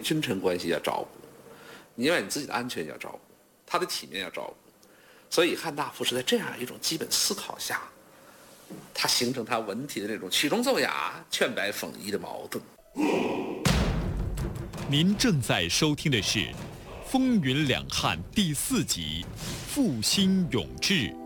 君臣关系要照顾，另外你自己的安全要照顾，他的体面要照顾。所以汉大夫是在这样一种基本思考下，他形成他文体的这种曲中奏雅、劝白讽夷的矛盾。 您正在收听的是《风云两汉》第4集《复兴永志》。